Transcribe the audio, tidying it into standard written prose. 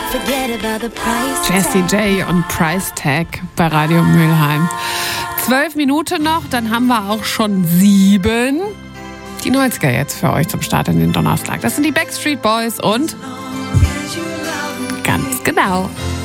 Jessie J und Price Tag bei Radio Mülheim. 12 Minuten noch, dann haben wir auch schon 7. Die 90er jetzt für euch zum Start in den Donnerstag. Das sind die Backstreet Boys und ganz genau.